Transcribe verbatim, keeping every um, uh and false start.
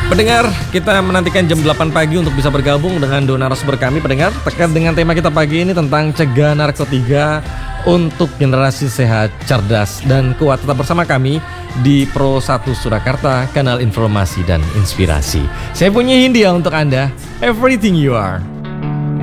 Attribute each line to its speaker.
Speaker 1: Pendengar, kita menantikan jam delapan pagi untuk bisa bergabung dengan dua narasumber kami. Pendengar, terkait dengan tema kita pagi ini tentang cegah narkotika untuk generasi sehat, cerdas, dan kuat. Tetap bersama kami di Pro satu Surakarta, kanal informasi dan inspirasi. Saya punya Hindia untuk Anda, everything you are.